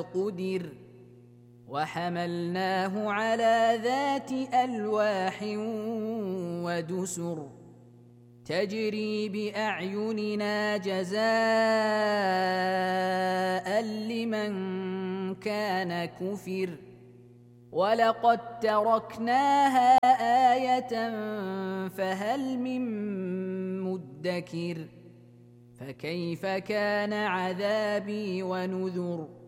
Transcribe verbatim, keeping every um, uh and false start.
قدر وحملناه على ذات ألواح ودسر تجري بأعيننا جزاء لمن كان كفر ولقد تركناها آية فهل من مدكر فكيف كان عذابي ونذر